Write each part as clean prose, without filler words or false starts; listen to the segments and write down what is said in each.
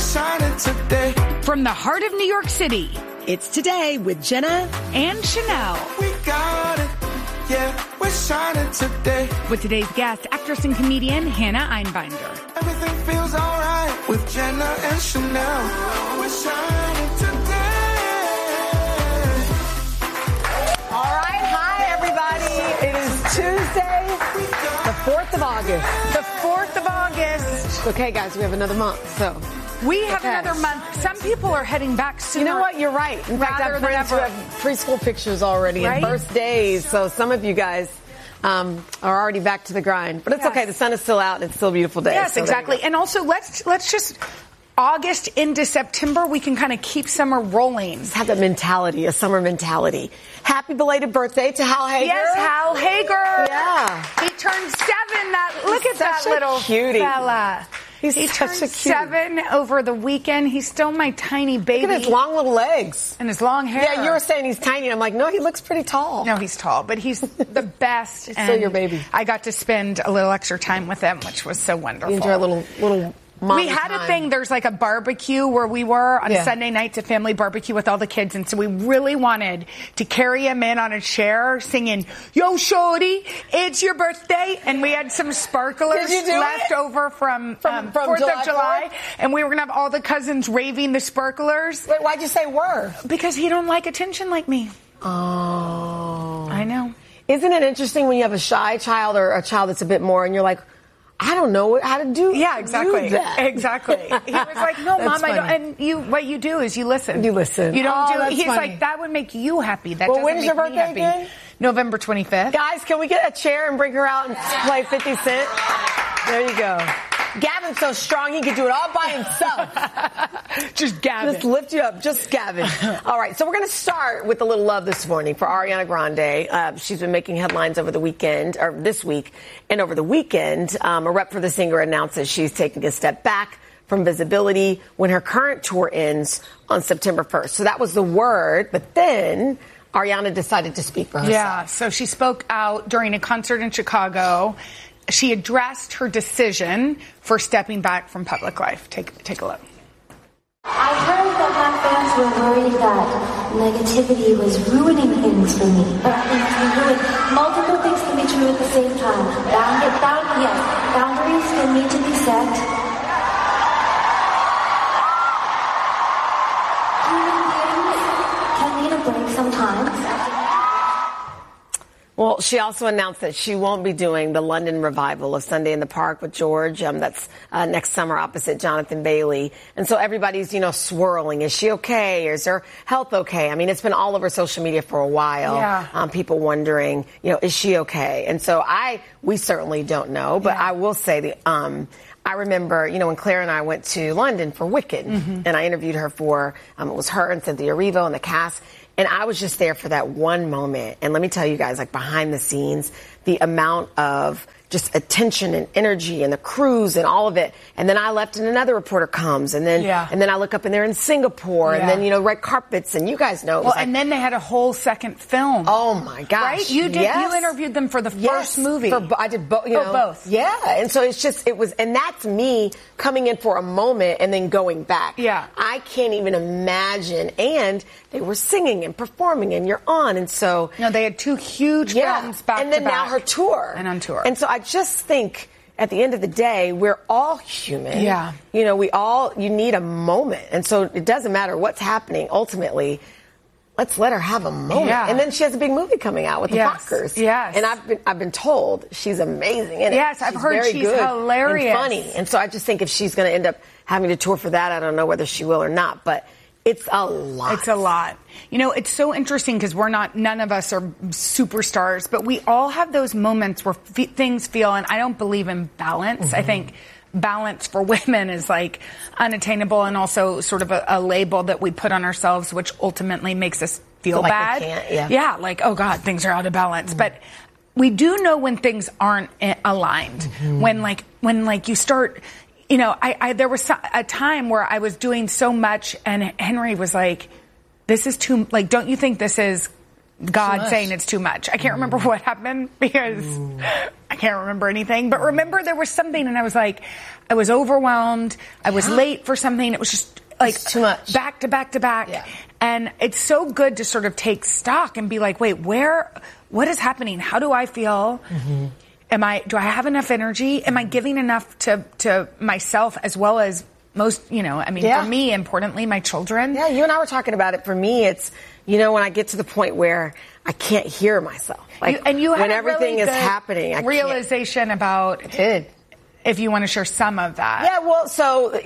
shining today. From the heart of New York City, it's Today with Jenna and Chanel. We got it. Yeah, we're shining today. With today's guest, actress and comedian Hannah Einbinder. Everything feels alright with Jenna and Chanel. We're shining today. All right, hi everybody. It is Tuesday, the 4th of August. The 4th of August. Okay, guys, we have another month, so. We have another month. Some people are heading back sooner. You know what? You're right. In fact, I have friends who have preschool pictures already and birthdays. So some of you guys are already back to the grind. But it's okay. The sun is still out and it's still a beautiful day. Yes, so exactly. And also, let's just August into September, we can kind of keep summer rolling. Just have that mentality, a summer mentality. Happy belated birthday to Hal Hager. Yes, Hal Hager. Yeah. He turned 7. Look at that little cutie fella. He turned 7 over the weekend. He's still my tiny baby. Look at his long little legs. And his long hair. Yeah, you were saying he's tiny. And I'm like, no, he looks pretty tall. No, he's tall, but he's the best. He's still your baby. I got to spend a little extra time with him, which was so wonderful. You enjoy a little we had a thing, there's like a barbecue where we were on Sunday nights, a family barbecue with all the kids. And so we really wanted to carry him in on a chair singing, "Yo, shorty, it's your birthday." And we had some sparklers left over from 4th of July. And we were going to have all the cousins raving the sparklers. Wait, why'd you say were? Because he don't like attention like me. Oh. I know. Isn't it interesting when you have a shy child or a child that's a bit more and you're like, I don't know how to do exactly. do that. Exactly. He was like, no, Mom, I don't. And what you do is you listen. You listen. You don't do. He's funny. Like, that would make you happy. That when is your birthday again? November 25th. Guys, can we get a chair and bring her out and play 50 Cent? There you go. Gavin's so strong he could do it all by himself. Just Gavin. Just lift you up. Just Gavin. All right, so we're going to start with a little love this morning for Ariana Grande. She's been making headlines over the weekend, or this week, and over the weekend. A rep for the singer announced that she's taking a step back from visibility when her current tour ends on September 1st. So that was the word, but then Ariana decided to speak for herself. Yeah, so she spoke out during a concert in Chicago. She addressed her decision for stepping back from public life. Take a look. I heard that my fans were worried that negativity was ruining things for me. But I think it's ruined. Multiple things can be true at the same time. Boundaries can need to be set. Human beings can need a break sometimes. Well, she also announced that she won't be doing the London revival of Sunday in the Park with George. That's next summer opposite Jonathan Bailey. And so everybody's, swirling. Is she okay? Is her health okay? I mean, it's been all over social media for a while. Yeah. People wondering, is she okay? And so we certainly don't know. But I will say I remember, when Claire and I went to London for Wicked, and I interviewed her for, it was her and Cynthia Erivo and the cast. And I was just there for that one moment. And let me tell you guys, like behind the scenes, the amount of just attention and energy and the crews and all of it. And then I left and another reporter comes. And then I look up and they're in Singapore. And then, red carpets. And you guys know. And then they had a whole second film. Oh, my gosh. Right? You did. You interviewed them for the first movie. I did both. Both. Yeah. And so and that's me coming in for a moment and then going back. Yeah. I can't even imagine. And they were singing and performing and you're on. And so. No, they had 2 huge films back to back. And then now her tour. And on tour. And so I just think at the end of the day, we're all human. Yeah. You need a moment. And so it doesn't matter what's happening. Ultimately, let's let her have a moment. Yeah. And then she has a big movie coming out with the Fockers. Yes. And I've been told she's amazing in it. Yes, I've heard she's hilarious. And funny. And so I just think if she's going to end up having to tour for that, I don't know whether she will or not. But it's a lot. It's a lot. It's so interesting because none of us are superstars, but we all have those moments where things feel, and I don't believe in balance. I think balance for women is like unattainable and also sort of a label that we put on ourselves, which ultimately makes us feel bad. Yeah, like, oh God, things are out of balance. But we do know when things aren't aligned. When you start... there was a time where I was doing so much and Henry was like, this is too, don't you think this is God saying it's too much. I can't remember what happened because I can't remember anything. But remember there was something and I was like, I was overwhelmed. I was late for something. It was just like it's too much. Back to back to back. Yeah. And it's so good to sort of take stock and be like, wait, what is happening? How do I feel? Mm-hmm. Do I have enough energy? Am I giving enough to myself as well as most, for me, importantly, my children? Yeah, you and I were talking about it. For me, it's, when I get to the point where I can't hear myself. Like, you had when a everything really is good happening, I realization about it. If you want to share some of that. Yeah, well, so,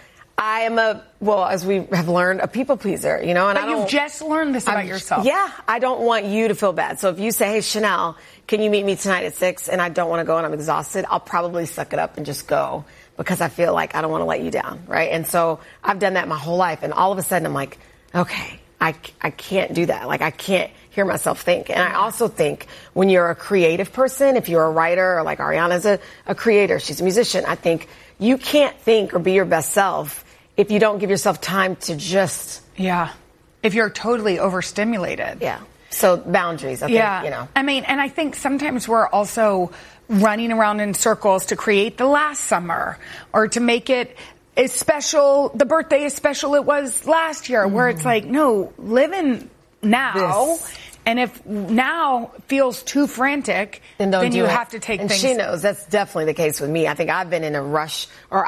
I am as we have learned, a people pleaser, and but you've just learned this about yourself. Yeah, I don't want you to feel bad. So if you say, hey, Chanel, can you meet me tonight at 6? And I don't want to go and I'm exhausted, I'll probably suck it up and just go because I feel like I don't want to let you down, right? And so I've done that my whole life. And all of a sudden I'm like, okay, I can't do that. Like I can't hear myself think. And I also think when you're a creative person, if you're a writer or like Ariana's a creator, she's a musician, I think you can't think or be your best self if you don't give yourself time to just... Yeah. If you're totally overstimulated. Yeah. So boundaries, I think, I mean, and I think sometimes we're also running around in circles to create the last summer or to make it as special, the birthday as special it was last year, where it's like, no, live in now. And if now feels too frantic, then you have to take things. And she knows that's definitely the case with me. I think I've been in a rush, or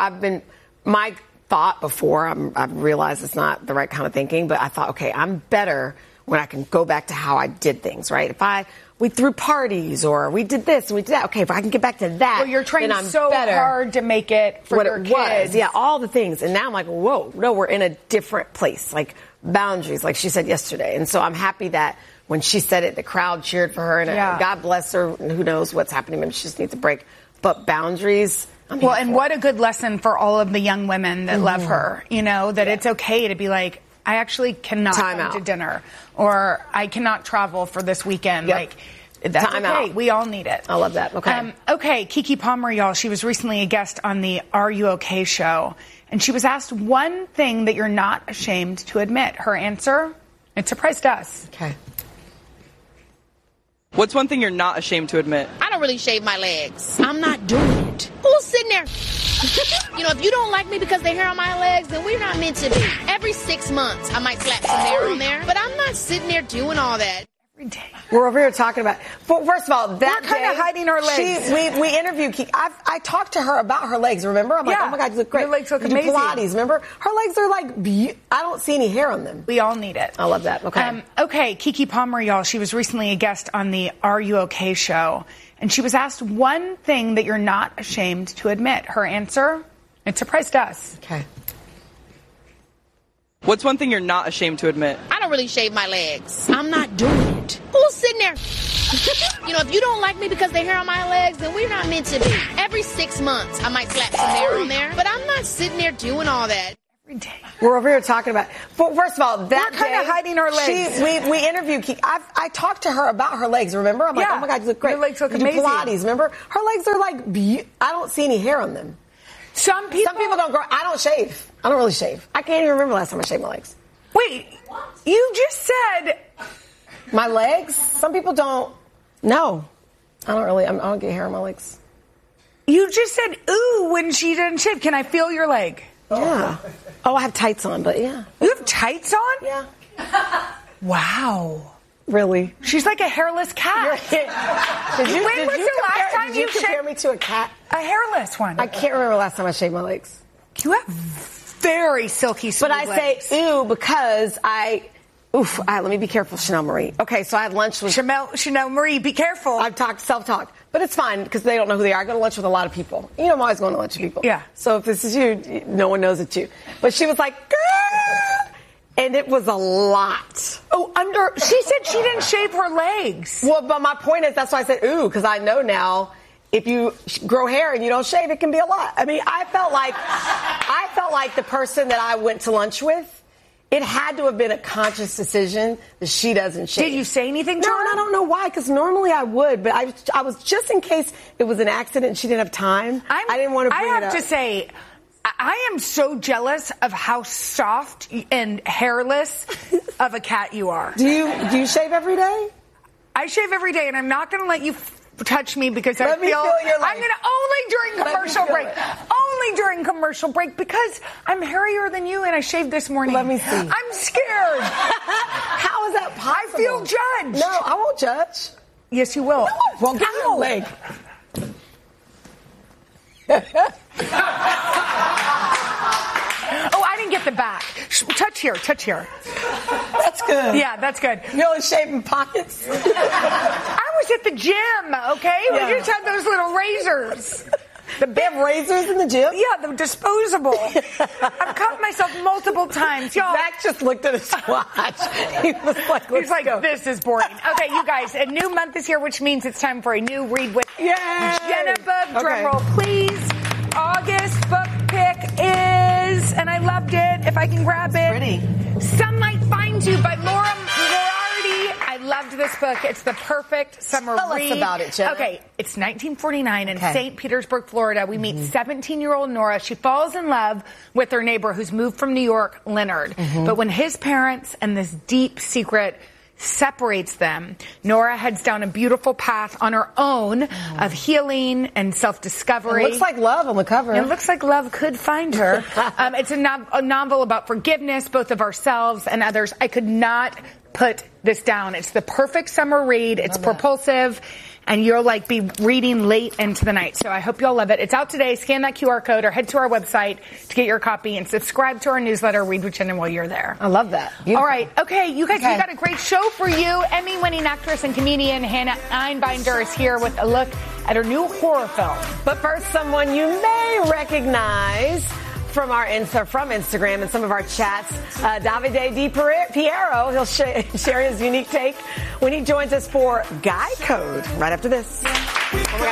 my thought before, I've realized it's not the right kind of thinking, but I thought, okay, I'm better when I can go back to how I did things, right? If we threw parties or we did this and we did that, okay, if I can get back to that, well, you're trying so hard to make it for your kids. Was. Yeah, all the things. And now I'm like, whoa, no, we're in a different place. Like boundaries, like she said yesterday. And so I'm happy that when she said it, the crowd cheered for her, and God bless her, and who knows what's happening. Maybe she just needs a break. But boundaries... Well, and what a good lesson for all of the young women that love her, that it's okay to be like, I actually cannot come to dinner, or I cannot travel for this weekend. Yep. Like, that's Time okay. out. We all need it. I love that. Okay. Okay, Keke Palmer, y'all, she was recently a guest on the Are You Okay show, and she was asked one thing that you're not ashamed to admit. Her answer, it surprised us. Okay. What's one thing you're not ashamed to admit? I don't really shave my legs. I'm not doing it. Who's sitting there? If you don't like me because they hair on my legs, then we're not meant to be. Every 6 months, I might slap some hair on there, but I'm not sitting there doing all that. We're over here talking about. Well, first of all, that we're kind of hiding our legs. We interviewed Keke. I talked to her about her legs. Remember? I'm like, oh my God, you look great. Your legs look you amazing. Do Pilates. Remember? Her legs are like. I don't see any hair on them. We all need it. I love that. Okay. Okay, Keke Palmer, y'all. She was recently a guest on the Are You Okay show, and she was asked one thing that you're not ashamed to admit. Her answer, it surprised us. Okay. What's one thing you're not ashamed to admit? I don't really shave my legs. I'm not doing it. Who's sitting there? If you don't like me because they hair on my legs, then we're not meant to be. Every 6 months, I might slap some hair on there, but I'm not sitting there doing all that. We're over here talking about. Well, first of all, that we're kind of hiding our legs. We interviewed Keke. I talked to her about her legs. Remember? I'm like, oh my God, you look great. Your legs look you amazing. Do Pilates. Remember? Her legs are like. I don't see any hair on them. Some people don't grow. I don't shave. I don't really shave. I can't even remember last time I shaved my legs. Wait, you just said my legs? Some people don't. No, I don't really. I don't get hair on my legs. You just said ooh when she didn't shave. Can I feel your leg? Yeah. Oh, I have tights on, but yeah. You have tights on? Yeah. Wow. Really? She's like a hairless cat. Did you compare me to a cat? A hairless one. I can't remember last time I shaved my legs. You have very silky smooth legs. But I say ooh because let me be careful, Chanel Marie. Okay, so I had lunch with Chanel Marie. Be careful. I've talked self-talk, but it's fine because they don't know who they are. I go to lunch with a lot of people. I'm always going to lunch with people. Yeah. So if this is you, no one knows it's you. But she was like, girl, and it was a lot. Oh, she said she didn't shave her legs. Well, but my point is that's why I said ooh because I know now. If you grow hair and you don't shave, it can be a lot. I mean, I felt like the person that I went to lunch with. It had to have been a conscious decision that she doesn't shave. Did you say anything to her? No, I don't know why, because normally I would, but I was just in case it was an accident and she didn't have time. I didn't want to bring it up. I have to say, I am so jealous of how soft and hairless of a cat you are. Do you shave every day? I shave every day, and I'm not going to let you touch me because Let me feel your I'm going to only during commercial break. Only during commercial break because I'm hairier than you, and I shaved this morning. Let me see. I'm scared. How is that possible? I feel judged. No, I won't judge. Yes, you will. Well, give me your leg. Oh, I didn't get the back. Touch here. That's good. Yeah, that's good. You only shaving pockets? I was at the gym, okay? Yeah. We just had those little razors. They have razors in the gym? Yeah, the disposable. I've cut myself multiple times. Y'all. Zach just looked at his watch. He was like, He's like, this is boring. Okay, you guys, a new month is here, which means it's time for a new Read with Jenna book. Drum roll, please. August book pick is, and I loved it, if I can grab it. Pretty. Some Might Find You by Laura Moriarty. I loved this book. It's the perfect summer read. Tell us about it, Jenna. Okay, it's 1949 in St. Petersburg, Florida. We meet 17-year-old Nora. She falls in love with her neighbor who's moved from New York, Leonard. But when his parents and this deep secret separates them, Nora heads down a beautiful path on her own of healing and self-discovery. It looks like love on the cover. It looks like love could find her. It's a novel about forgiveness, both of ourselves and others. I could not put this down. It's the perfect summer read. It's propulsive, and you'll be reading late into the night. So I hope y'all love it. It's out today. Scan that QR code or head to our website to get your copy and subscribe to our newsletter, Read with Jenna, while you're there. I love that. Beautiful. All right. Okay, you guys, we got a great show for you. Emmy-winning actress and comedian Hannah Einbinder is here with a look at her new horror film. But first, someone you may recognize from Instagram and some of our chats, Davide Di Piero. He'll share his unique take when he joins us for Guy Code right after this.